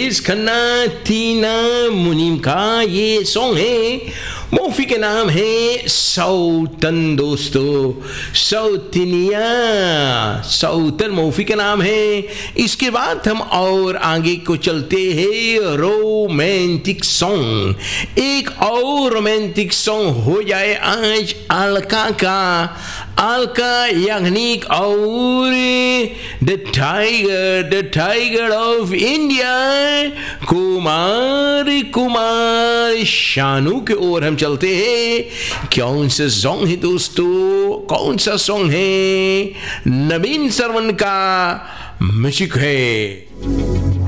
परवेज खन्ना टीना मुनीम का ये सॉन्ग है। मूवी के नाम है सौतन दोस्तों, सौतनिया, सौतन मूवी का नाम है। इसके बाद हम और आगे को चलते हैं रोमांटिक सॉन्ग। एक और रोमांटिक सॉन्ग हो जाए आज अलका का, अलका याग्निक और the tiger of India Kumar Sanu के ओर हम चलते हैं। कौन सा सॉन्ग है दोस्तों, कौन सा सॉन्ग है? नवीन सरवन का म्यूजिक है।